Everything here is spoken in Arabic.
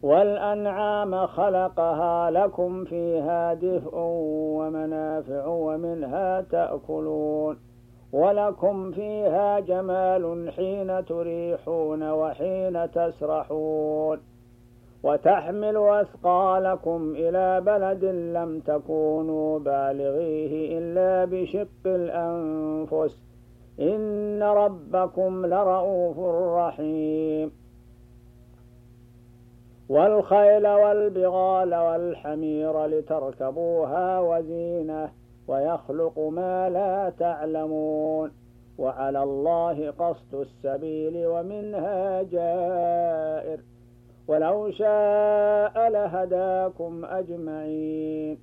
والأنعام خلقها لكم فيها دفء ومنافع ومنها تأكلون ولكم فيها جمال حين تريحون وحين تسرحون وتحمل أثقالكم إلى بلد لم تكونوا بالغيه إلا بشق الأنفس إن ربكم لرؤوف رحيم والخيل والبغال والحمير لتركبوها وزينة ويخلق ما لا تعلمون وعلى الله قصد السبيل ومنها جائر ولو شاء لهداكم أجمعين